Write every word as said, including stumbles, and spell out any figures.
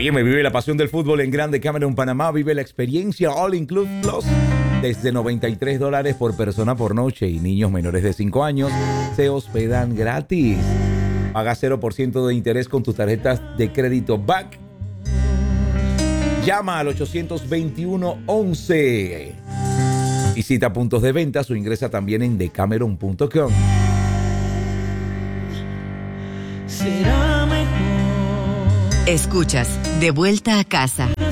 Óyeme, vive la pasión del fútbol en Grande Cameron, Panamá. Vive la experiencia All Include Plus desde noventa y tres dólares por persona por noche, y niños menores de cinco años se hospedan gratis. Paga cero por ciento de interés con tus tarjetas de crédito Back. Llama al ochocientos veintiuno once. Visita puntos de ventas o ingresa también en decameron punto com. Será mejor. Escuchas De Vuelta a Casa